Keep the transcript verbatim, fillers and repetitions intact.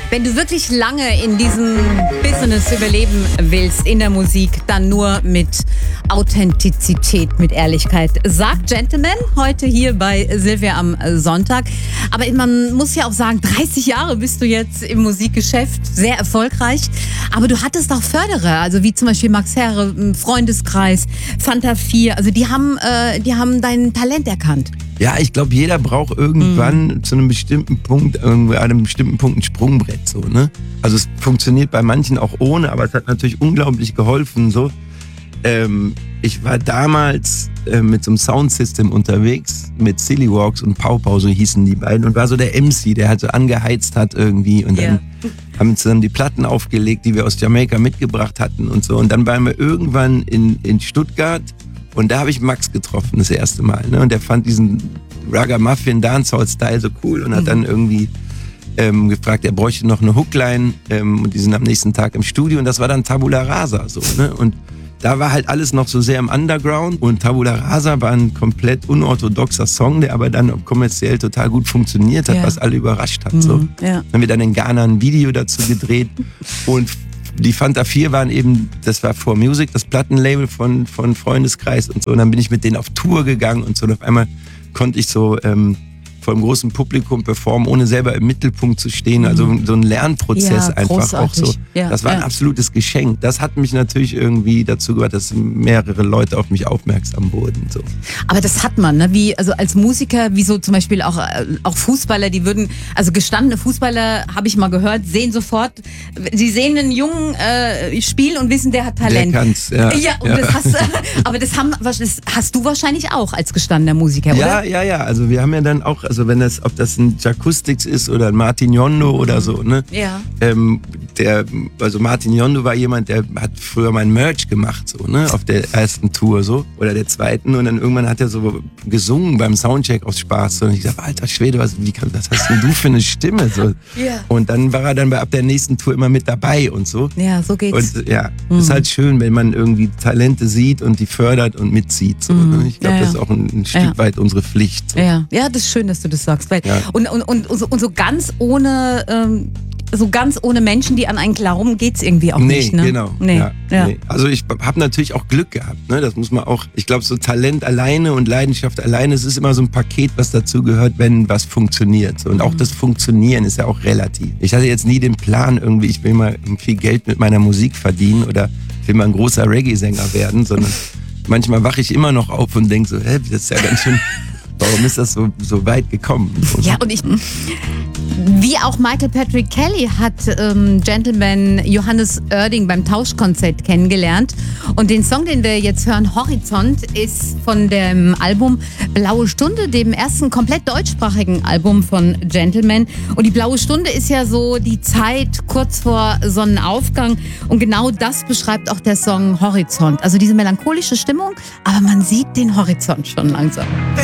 Wenn du wirklich lange in diesem Business überleben willst, in der Musik, dann nur mit Authentizität, mit Ehrlichkeit. Sagt Gentleman heute hier bei Silvia am Sonntag. Aber man muss ja auch sagen, dreißig Jahre bist du jetzt im Musikgeschäft, sehr erfolgreich. Aber du hattest auch Förderer, also wie zum Beispiel Max Herre, Freundeskreis, Fanta vier. Also die haben, äh, die haben dein Talent erkannt. Ja, ich glaube, jeder braucht irgendwann mhm. zu einem bestimmten Punkt, an einem bestimmten Punkt ein Sprungbrett. So, ne? Also es funktioniert bei manchen auch ohne, aber es hat natürlich unglaublich geholfen. So. Ähm, ich war damals äh, mit so einem Soundsystem unterwegs, mit Silly Walks und Pau Pau, so hießen die beiden, und war so der M C, der halt so angeheizt hat irgendwie. Und dann yeah. haben wir zusammen die Platten aufgelegt, die wir aus Jamaika mitgebracht hatten und so. Und dann waren wir irgendwann in, in Stuttgart. Und da habe ich Max getroffen das erste Mal. Ne? Und der fand diesen Ragamuffin Dancehall-Style so cool und hat mhm. dann irgendwie ähm, gefragt, er bräuchte noch eine Hookline. Ähm, und die sind am nächsten Tag im Studio und das war dann Tabula Rasa. So, ne? Und da war halt alles noch so sehr im Underground. Und Tabula Rasa war ein komplett unorthodoxer Song, der aber dann kommerziell total gut funktioniert hat, ja. was alle überrascht hat. Mhm. So. Ja. Dann haben wir dann in Ghana ein Video dazu gedreht und die Fanta vier waren eben, das war For Music, das Plattenlabel von, von Freundeskreis und so. Und dann bin ich mit denen auf Tour gegangen und so. Und auf einmal konnte ich so ähm, vor einem großen Publikum performen, ohne selber im Mittelpunkt zu stehen. Also so ein Lernprozess ja, einfach großartig. Auch so. Ja, das war ein ja. absolutes Geschenk. Das hat mich natürlich irgendwie dazu gebracht, dass mehrere Leute auf mich aufmerksam wurden. So. Aber das hat man, ne? Wie, also als Musiker, wie so zum Beispiel auch, auch Fußballer, die würden, also gestandene Fußballer, habe ich mal gehört, sehen sofort, sie sehen einen Jungen äh, spielen und wissen, der hat Talent. Der kann's, ja. ja, und ja. Das hast, aber das, haben, das hast du wahrscheinlich auch als gestandener Musiker, ja, oder? Ja, ja, ja. Also wir haben ja dann auch, also wenn das, ob das ein Jacoustics ist oder ein Martin Yondo mhm. oder so, ne? Ja. Ähm, der, also Martin Yondo war jemand, der hat früher mein Merch gemacht, so, ne? Auf der ersten Tour so oder der zweiten und dann irgendwann hat er so gesungen beim Soundcheck aus Spaß so. Und ich dachte, alter Schwede, was, wie, was hast denn du für eine Stimme? So. Ja. Und dann war er dann bei ab der nächsten Tour immer mit dabei und so. Ja, so geht's. Und ja, mhm. ist halt schön, wenn man irgendwie Talente sieht und die fördert und mitzieht. So, mhm. ne? Ich glaube, ja, ja. das ist auch ein, ein Stück ja. weit unsere Pflicht. So. Ja. ja, das ist schön, dass du das sagst. Weil ja. und, und, und, und, so, und so ganz ohne ähm, so ganz ohne Menschen, die an einen glauben, geht's irgendwie auch nee, nicht. Ne? Genau. Nee, ja, ja. nee. Also ich habe natürlich auch Glück gehabt. Ne? Das muss man auch, ich glaube, so Talent alleine und Leidenschaft alleine, es ist immer so ein Paket, was dazu gehört, wenn was funktioniert. Und auch das Funktionieren ist ja auch relativ. Ich hatte jetzt nie den Plan irgendwie, ich will mal viel Geld mit meiner Musik verdienen oder ich will mal ein großer Reggae-Sänger werden, sondern manchmal wache ich immer noch auf und denke so, hä, das ist ja ganz schön... Warum ist das so, so weit gekommen? Ja, und ich, wie auch Michael Patrick Kelly hat ähm, Gentleman Johannes Oerding beim Tauschkonzert kennengelernt. Und den Song, den wir jetzt hören, Horizont, ist von dem Album Blaue Stunde, dem ersten komplett deutschsprachigen Album von Gentleman. Und die Blaue Stunde ist ja so die Zeit kurz vor Sonnenaufgang. Und genau das beschreibt auch der Song Horizont. Also diese melancholische Stimmung, aber man sieht den Horizont schon langsam.